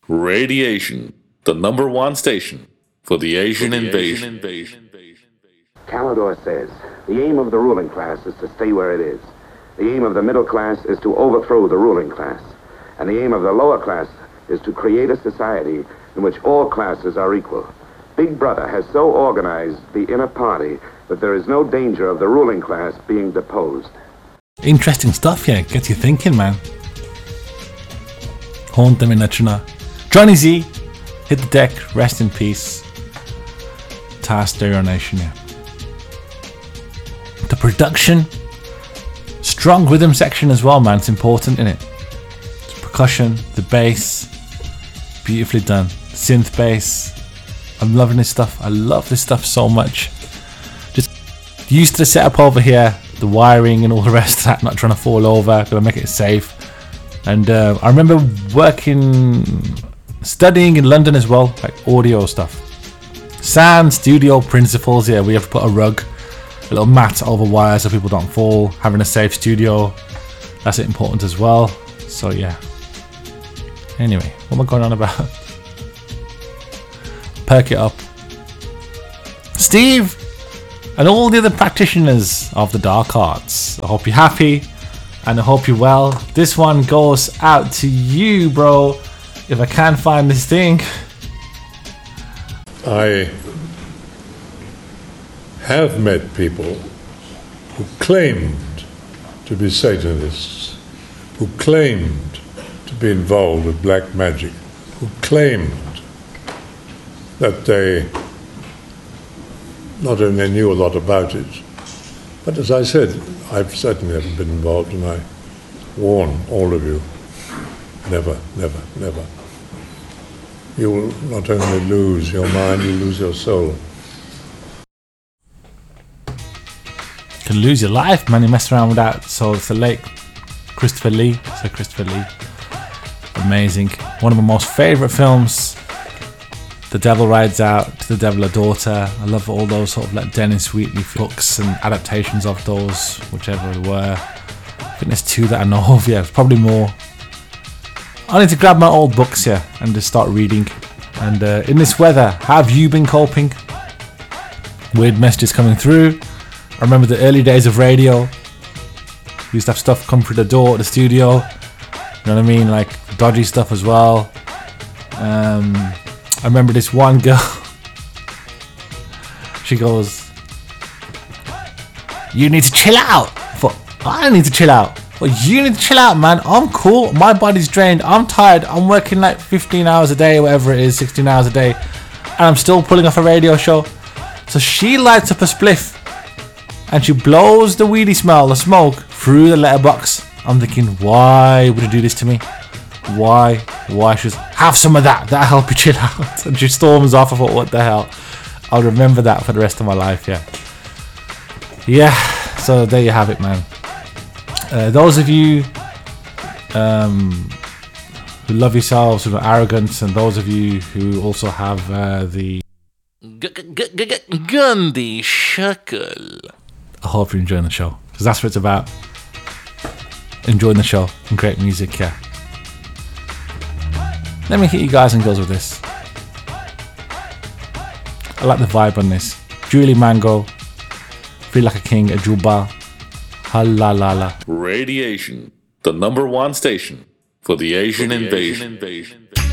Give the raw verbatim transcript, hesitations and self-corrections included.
Radiation, the number one station for the Asian for the invasion. Asian invasion. Calidor says, the aim of the ruling class is to stay where it is. The aim of the middle class is to overthrow the ruling class. And the aim of the lower class is to create a society in which all classes are equal. Big Brother has so organized the inner party that there is no danger of the ruling class being deposed. Interesting stuff, yeah. Gets you thinking, man. Haunt them in Nachuna. Johnny Z, hit the deck, rest in peace. Tar Stereo Nation, yeah. The production, strong rhythm section as well, man. It's important, innit? The percussion, the bass, beautifully done. Synth bass. I'm loving this stuff. I love this stuff so much. Just used to the setup over here, the wiring and all the rest of that. Not trying to fall over, gotta make it safe. And uh, I remember working, studying in London as well, like audio stuff. Sound studio principles, yeah, we have to put a rug, a little mat over wires so people don't fall. Having a safe studio, that's important as well. So yeah. Anyway, what am I going on about? Perk it up. Steve and all the other practitioners of the dark arts, I hope you're happy and I hope you're well. This one goes out to you, bro. If I can't find this thing. I have met people who claimed to be Satanists, who claimed to be involved with black magic, who claimed that they not only knew a lot about it, but as I said, I've certainly never been involved, and I warn all of you, never, never, never. You will not only lose your mind, you lose your soul. You can lose your life, man. You mess around with that. So it's the late Christopher Lee. So Christopher Lee, amazing. One of my most favourite films. The Devil Rides Out, To the Devil a Daughter. I love all those sort of like Dennis Wheatley books and adaptations of those, whichever they were. I think there's two that I know of, yeah, probably more. I need to grab my old books here and just start reading. And uh, in this weather, how have you been coping? Weird messages coming through. I remember the early days of radio. We used to have stuff come through the door at the studio. You know what I mean? Like dodgy stuff as well. Um... I remember this one girl, she goes, you need to chill out. I thought, I don't need to chill out. Well, you need to chill out, man. I'm cool. My body's drained. I'm tired. I'm working like fifteen hours a day, or whatever it is, sixteen hours a day. And I'm still pulling off a radio show. So she lights up a spliff and she blows the weedy smell, the smoke, through the letterbox. I'm thinking, why would you do this to me? Why? Why? She goes, have some of that. That'll help you chill out. And she storms off. I thought, what the hell? I'll remember that for the rest of my life, yeah. Yeah, so there you have it, man. Uh, those of you um, who love yourselves, who are arrogant, and those of you who also have uh, the Gandhi Shackle. I hope you're enjoying the show, because that's what it's about. Enjoying the show and great music, yeah. Let me hit you guys and girls with this. I like the vibe on this. Julie Mango, Feel Like a King, a Juba, Halalala. Radiation, the number one station for the Asian, for the invasion. Asian invasion.